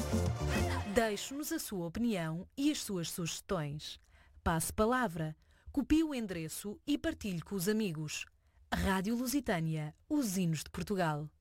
Deixe-nos a sua opinião e as suas sugestões. Passe palavra, copie o endereço e partilhe com os amigos. Rádio Lusitânia, os hinos de Portugal.